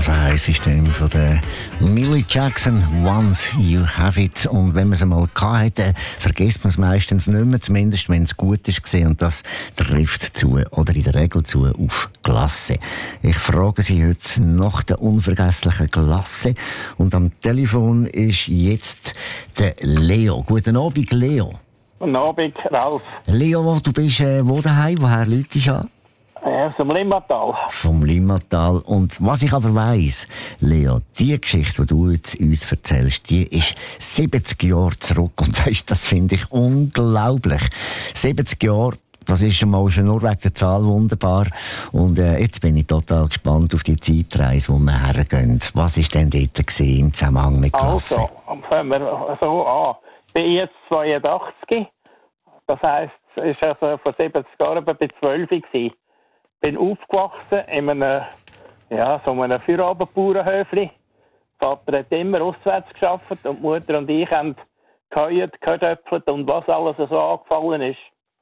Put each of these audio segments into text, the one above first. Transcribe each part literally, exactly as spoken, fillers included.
Das heisst, ist dann von der Millie Jackson, Once You Have It. Und wenn man es einmal gehabt hat, vergisst man es meistens nicht mehr, zumindest wenn es gut ist gesehen. Und das trifft zu, oder in der Regel zu, auf Glasse. Ich frage Sie heute nach der unvergesslichen Glasse. Und am Telefon ist jetzt der Leo. Guten Abend, Leo. Guten Abend, Ralf. Leo, du bist äh, wo daheim? Woher läutest du an? Ja, vom Limmatal. Vom Limmatal. Und was ich aber weiss, Leo, die Geschichte, die du jetzt uns erzählst, die ist siebzig Jahre zurück. Und weisst, das finde ich unglaublich. siebzig Jahre, das ist schon mal schon nur wegen der Zahl wunderbar. Und äh, jetzt bin ich total gespannt auf die Zeitreise, wo wir hergehen. Was war denn dort gewesen, im Zusammenhang mit Klasse? Also, fangen wir so an. Ich bin jetzt zweiundachtzig. Das heisst, es war also vor siebzig Jahren bei zwölf gewesen. Ich bin aufgewachsen in einem, ja, so einem Feierabendbauernhöfli. Vater hat immer auswärts gearbeitet und die Mutter und ich haben geheuert, gehödöpfelt und was alles so angefallen ist.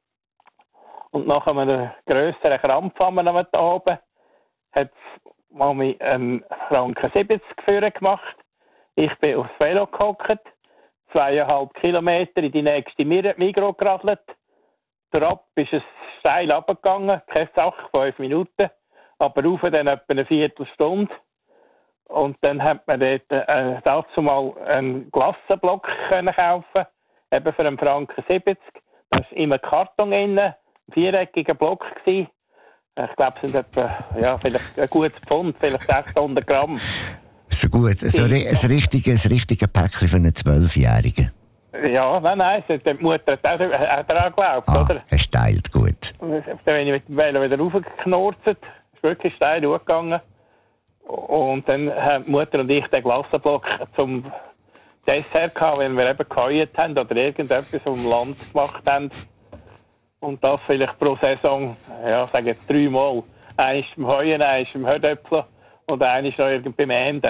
Und nach einem grösseren Krampf am Abend hat Mami einen Franken siebzig Führer gemacht. Ich bin aufs Velo gehockt, zweieinhalb Kilometer in die nächste Migro geradelt. Ab ist es steil runtergegangen, keine Sache, fünf Minuten, aber rauf dann etwa eine Viertelstunde. Und dann hat man dort äh, dazu mal einen Glassenblock können kaufen, eben für einen Franken siebzig. Da war immer Karton drin, ein viereckiger Block gewesen. Ich glaube, es sind etwa, ja, vielleicht ein gutes Pfund, vielleicht sechshundert Gramm. So gut, so ein, ein richtiges, richtiges Päckchen für einen Zwölfjährigen. Ja, nein, nein, die Mutter hat auch daran geglaubt, ah, oder? Er steilt gut. Dann bin ich mit dem Velo wieder raufgeknurrt, ist wirklich steil hochgegangen. Und dann haben die Mutter und ich den Glassenblock zum Dessert gehabt, wenn wir eben geheuert haben oder irgendetwas vom Land gemacht haben. Und das vielleicht pro Saison, ja, sagen jetzt dreimal. Eins beim Heuen, eins beim Hödöpfeln und eins noch irgendwie beim Enden.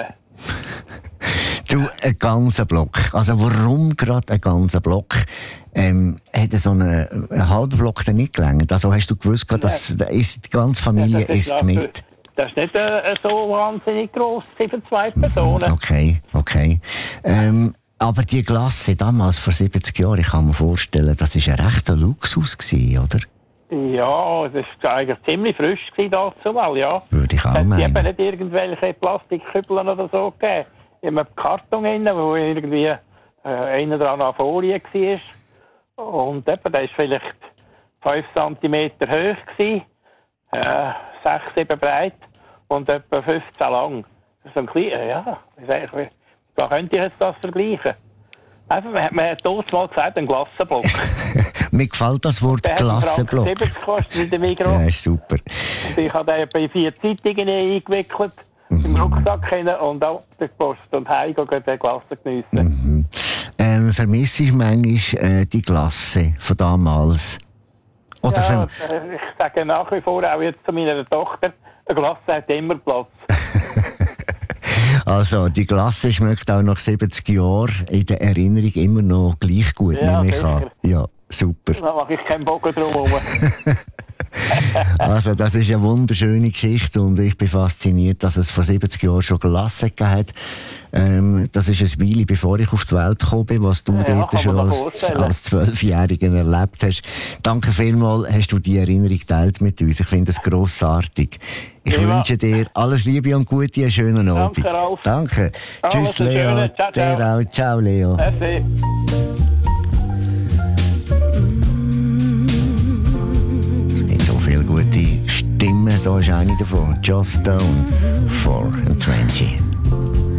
Du, ein ganzer Block. Also warum gerade ein ganzer Block? Ähm, hat so einen, einen halben Block dann nicht gelangt? Also hast du gewusst, dass die ganze Familie ja, isst mit? Das ist nicht äh, so wahnsinnig gross für zwei Personen. Okay, okay. Ähm, aber die Glasse damals, vor siebzig Jahren, ich kann mir vorstellen, das war ein rechter Luxus gewesen, oder? Ja, das war eigentlich ziemlich frisch dazu mal, ja. Würde ich auch meinen. Es hat meinen. nicht irgendwelche Plastikkübeln oder so gegeben. In einem Karton drin, wo irgendwie äh, einer dran an Folie war. Und eben, der war vielleicht fünf Zentimeter hoch gewesen, äh, sechs, sieben breit und etwa fünfzehn lang. Das ist ein kleiner, ja. Da könnte ich jetzt das vergleichen. Einfach, man, man hat damals mal gesagt, ein Glassenblock. Mir gefällt das Wort Glassenblock. Der hat siebzig gekostet in der Migros. Ja, ist super. Und ich habe den bei vier Zeitungen eingewickelt. Mhm. Im Rucksack hin und auch der Post und heim gehen den Glasse geniessen. Mhm. Ähm, vermisse ich manchmal äh, die Glasse von damals? Oder ja, äh, ich sage nach wie vor auch jetzt zu meiner Tochter, eine Glasse hat immer Platz. Also, die Glasse schmeckt auch nach siebzig Jahren in der Erinnerung immer noch gleich gut, ja, nehme ich an. Ja, super. Da mache ich keinen Bogen drum herum. Also, das ist eine wunderschöne Geschichte und ich bin fasziniert, dass es vor siebzig Jahren schon Glasse gegeben hat. Ähm, das ist ein Weile, bevor ich auf die Welt gekommen bin, was du ja, dort schon als, als Zwölfjähriger erlebt hast. Danke vielmals, hast du die Erinnerung geteilt mit uns. Ich finde es grossartig. Ich ja. wünsche dir alles Liebe und Gute, einen schönen Abend. Danke, Ralf. Danke. Alles Tschüss, Leo. Schöne. Ciao, ciao. Dir auch. Ciao, Leo. Merci. Viele gute Stimmen, da ist eine davon. Joss Stone, four and twenty.